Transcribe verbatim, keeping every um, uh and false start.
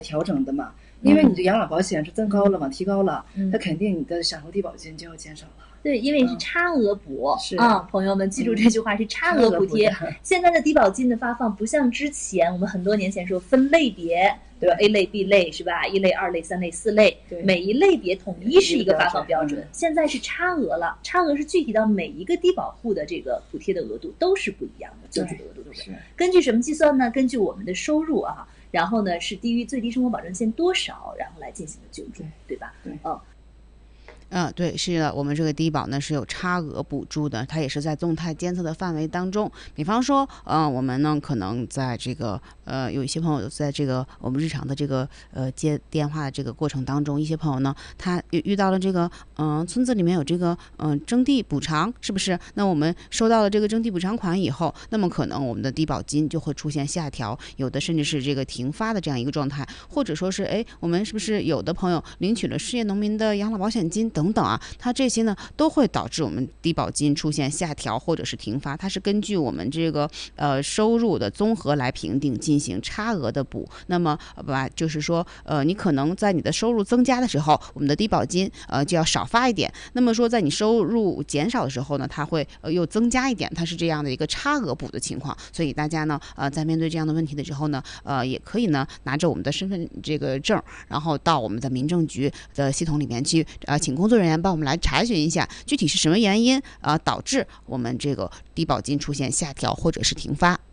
调整的嘛，因为你的养老保险是增高了嘛，提高了，那肯定你的享受低保金就要减少了。 对，因为是差额补啊、 是嗯，朋友们记住这句话，是差额补贴。现在的低保金的发放不像之前，我们很多年前说分类别，对吧 ？A 类、B 类是吧？一类、二类、三类、四类，每一类别统一是一个发放标准。现在是差额了，差额是具体到每一个低保户的这个补贴的额度都是不一样的，救助的额度都是。根据什么计算呢？根据我们的收入啊，然后呢是低于最低生活保障线多少，然后来进行的救助，对吧？ 对， 嗯。 嗯，对，是的，我们这个低保呢是有差额补助的，它也是在动态监测的范围当中。比方说，嗯、呃，我们呢可能在这个呃有一些朋友在这个我们日常的这个呃接电话的这个过程当中，一些朋友呢他遇到了这个嗯、呃、村子里面有这个嗯、呃、征地补偿，是不是？那我们收到了这个征地补偿款以后，那么可能我们的低保金就会出现下调，有的甚至是这个停发的这样一个状态，或者说是哎我们是不是有的朋友领取了失业农民的养老保险金等等啊，它这些呢都会导致我们低保金出现下调或者是停发，它是根据我们这个呃收入的综合来评定进行差额的补。那么吧，就是说呃你可能在你的收入增加的时候，我们的低保金呃就要少发一点。那么说在你收入减少的时候呢，它会呃又增加一点，它是这样的一个差额补的情况。所以大家呢呃在面对这样的问题的时候呢，呃也可以呢拿着我们的身份这个证，然后到我们的民政局的系统里面去呃请工作人员帮我们来查询一下具体是什么原因啊、呃、导致我们这个低保金出现下调或者是停发。